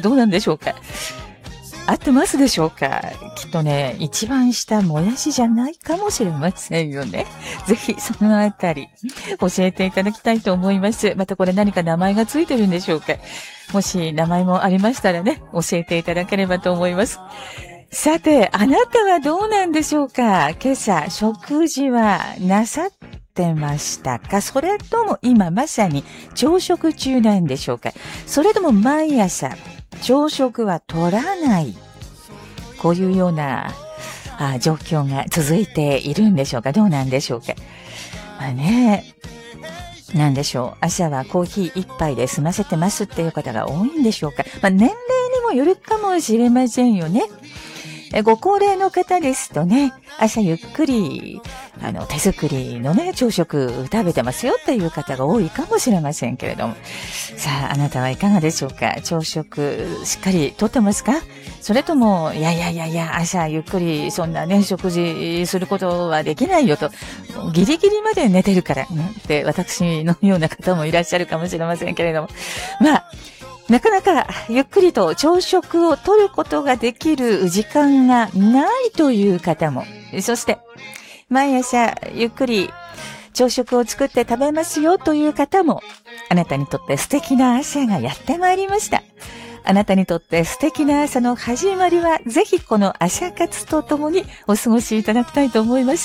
どうなんでしょうか。合ってますでしょうか。きっとね、一番下もやしじゃないかもしれませんよね。ぜひそのあたり教えていただきたいと思います。またこれ何か名前がついてるんでしょうか。もし名前もありましたらね、教えていただければと思います。さて、あなたはどうなんでしょうか。今朝食事はなさってましたか。それとも今まさに朝食中なんでしょうか。それとも毎朝朝食は取らない。こういうような状況が続いているんでしょうか。どうなんでしょうか。まあね、なんでしょう。朝はコーヒー一杯で済ませてますっていう方が多いんでしょうか。まあ年齢にもよるかもしれませんよね。ご高齢の方ですとね、朝ゆっくり、手作りのね、朝食食べてますよっていう方が多いかもしれませんけれども。さあ、あなたはいかがでしょうか。朝食、しっかりとってますか。それとも、いや、朝ゆっくり、そんなね、食事することはできないよと、ギリギリまで寝てるから、ね、って私のような方もいらっしゃるかもしれませんけれども。まあ、なかなかゆっくりと朝食をとることができる時間がないという方も、そして毎朝ゆっくり朝食を作って食べますよという方も、あなたにとって素敵な朝がやってまいりました。あなたにとって素敵な朝の始まりは、ぜひこの朝活とともにお過ごしいただきたいと思います。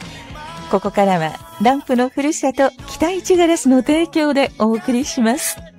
ここからはランプのふるさと北市ガラスの提供でお送りします。